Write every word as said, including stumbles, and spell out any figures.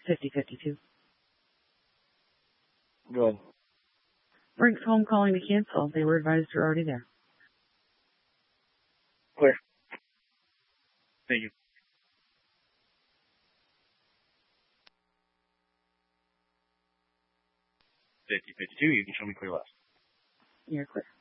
fifty fifty-two. Go ahead. Brink's home calling to cancel. They were advised you're already there. Clear. Thank you. fifty fifty-two, you can show me clear left. You're clear.